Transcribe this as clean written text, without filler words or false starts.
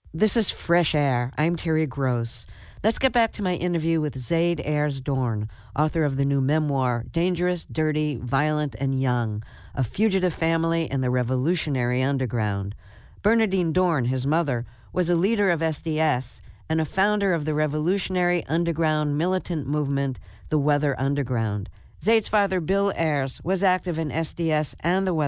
This is Fresh Air. I'm Terry Gross. Let's get back to my interview with Zaid Ayers Dorn, author of the new memoir, Dangerous, Dirty, Violent, and Young, A Fugitive Family in the Revolutionary Underground. Bernardine Dorn, his mother, was a leader of SDS and a founder of the revolutionary underground militant movement, the Weather Underground. Zaid's father, Bill Ayers, was active in SDS and the Weather